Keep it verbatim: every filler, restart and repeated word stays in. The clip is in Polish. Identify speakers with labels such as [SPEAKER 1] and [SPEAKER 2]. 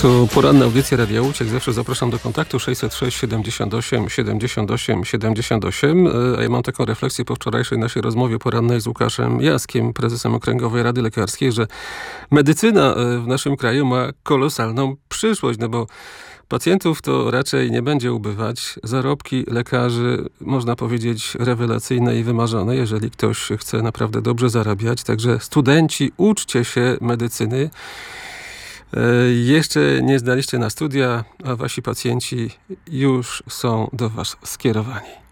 [SPEAKER 1] To poranna audycja Radia Łódź. Jak zawsze zapraszam do kontaktu sześćset sześć siedemdziesiąt osiem siedemdziesiąt osiem siedemdziesiąt osiem. A ja mam taką refleksję po wczorajszej naszej rozmowie porannej z Łukaszem Jaskiem, prezesem Okręgowej Rady Lekarskiej, że medycyna w naszym kraju ma kolosalną przyszłość, no bo pacjentów to raczej nie będzie ubywać. Zarobki lekarzy, można powiedzieć, rewelacyjne i wymarzone, jeżeli ktoś chce naprawdę dobrze zarabiać. Także studenci, uczcie się medycyny. Jeszcze nie zdaliście na studia, a wasi pacjenci już są do was skierowani.